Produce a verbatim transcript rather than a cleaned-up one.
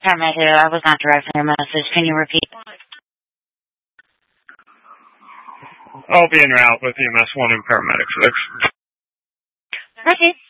Paramedic, I was not directing your message. Can you repeat? I'll be en route with E M S one and Paramedic six. Okay.